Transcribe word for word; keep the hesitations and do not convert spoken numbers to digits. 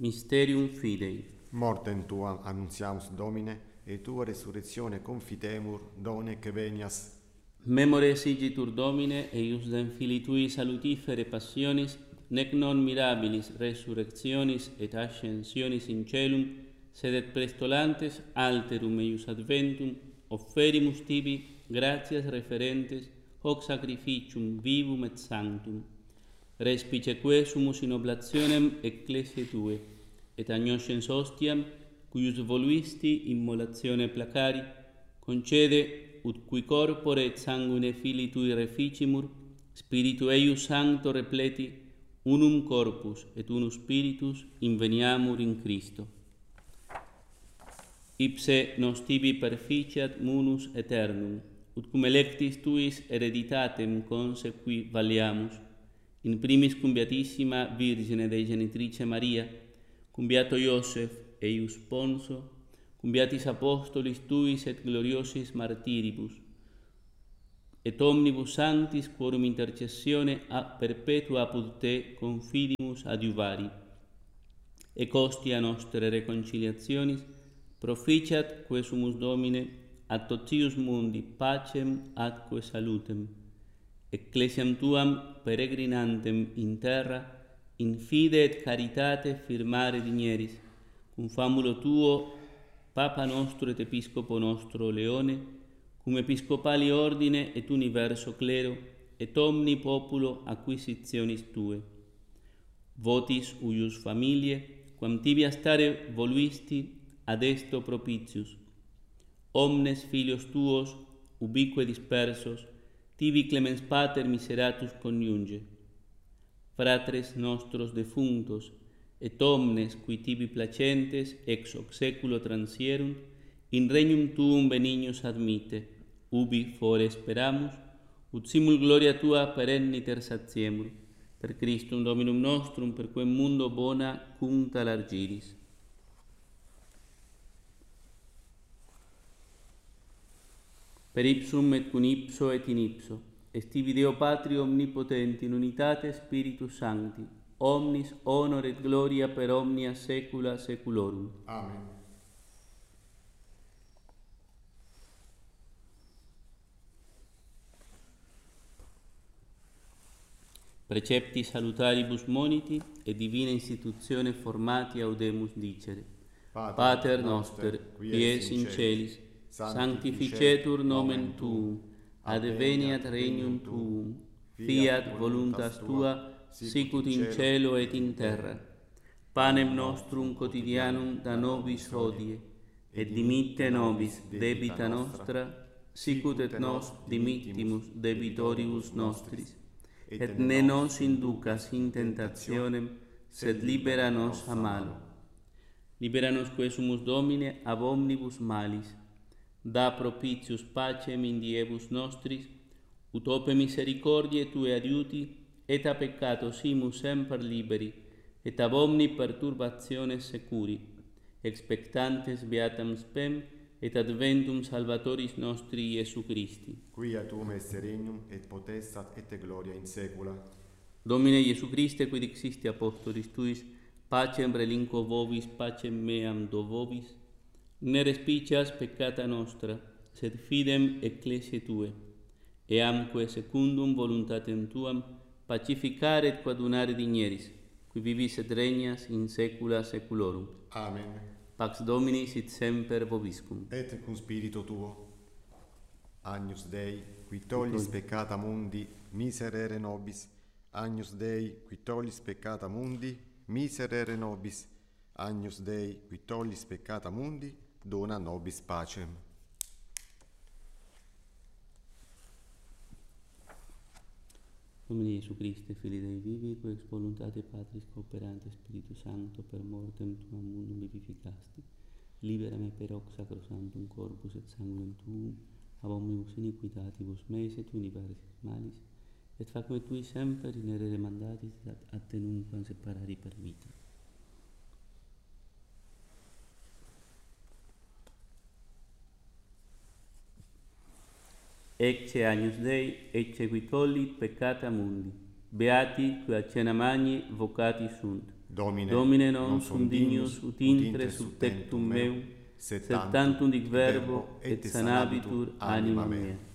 Mysterium Fidei. Mortem tuam annunziamus Domine, et tua resurrectione confitemur, donec venias. Memores igitur Domine, eius dem Filii Tui salutifere passionis, nec non mirabilis resurrectionis et ascensionis in celum, sed et prestolantes alterum eius adventum, offerimus tibi gratias referentes hoc sacrificium vivum et sanctum. Respice quesumus in oblationem ecclesiae Tue, et agnoscens ostiam, cuius voluisti immolatione placari, concede ut cui corpore et sanguine Filii Tui reficimur, Spiritu eius sancto repleti, unum corpus et unus spiritus inveniamur in Christo. Ipse nos tibi perficiat munus aeternum, ut cum electis Tuis hereditatem consequi valiamus, in primis cum Beatissima Virgine Dei Genitrice Maria, cum Beato Iosef eius Ponso, cum Beatis Apostolis Tuis et gloriosis martiribus, et omnibus sanctis quorum intercessione a perpetua apud Te confidimus adiuvari. Ec hostia nostre reconciliationis, proficiat quesumus Domine, ad totius mundi pacem atque salutem, ecclesiam Tuam peregrinantem in terra, in fide et caritate firmare digneris, cum famulo Tuo, Papa nostro et Episcopo nostro Leone, cum episcopali ordine et universo clero, et omni populo acquisitionis Tue. Votis uius familie, quam tibi a stare voluisti ad esto propitius. Omnes filios Tuos, ubique dispersos, tibi clemens Pater miseratus coniunge. Fratres nostros defunctos, et omnes qui tibi placentes ex hoc seculo transierunt, in regnum Tuum benignus admite, ubi fore speramus, ut simul gloria Tua perenniter satiemur, per Christum Dominum nostrum, per quem mundo bona cunta largiris. Per ipsum et cum ipso et in ipso, est ibi Deo Patri omnipotenti in unitate Spiritus Sancti, omnis honor et gloria per omnia saecula saeculorum. Amen. Precepti salutaribus moniti et divina institutione formati audemus dicere. Pater, Pater noster, qui es in celis, sanctificetur nomen Tuum, adveniat regnum Tuum, fiat voluntas Tua, sicut in cielo et in terra. Panem nostrum quotidianum da nobis hodie, et dimitte nobis debita nostra, sicut et nos dimittimus debitoribus nostris, et ne nos inducas in tentationem, sed libera nos a malo. Libera nos quesumus Domine ab omnibus malis, da propitius pacem in diebus nostris, ut ope misericordiae Tue adiuti, et a peccato simus semper liberi, et ab omni perturbationes securi, expectantes beatam spem, et adventum Salvatoris nostri Iesu Christi. Quia Tuum esse regnum, et potestas et gloria in saecula. Domine Iesu Christe, quid dixisti apostolis Tuis, pacem relinquo vobis, pacem meam do vobis, ne respicias peccata nostra, sed fidem ecclesiae Tue, eamque secundum voluntatem Tuam pacificare et coadunare digneris, qui vivis et regnas in saecula saeculorum. Amen. Pax Domini sit semper vobiscum. Et cum spiritu Tuo. Agnus Dei, qui tollis peccata mundi, miserere nobis. Agnus Dei, qui tollis peccata mundi, miserere nobis. Agnus Dei, qui tollis peccata mundi, dona nobis pacem. Domine Iesu Christe, Filii Dei vivi, qui ex voluntate Patris cooperante Spiritu Sancto per mortem Tuam mundum vivificasti, libera me per hoc sacrosanctum corpus et sanguinem Tuum, ab omnibus iniquitatibus meis et universis malis, et fac me Tui semper in erere mandatis ad Te nunquam separari per vita. Ecce agnus Dei, ecce qui tollit peccata mundi. Beati qui a cena magni vocati sunt. Domine, Domine non sum dignus ut intre sub tectum meu, sed tantum dic verbo et sanabitur anima mea.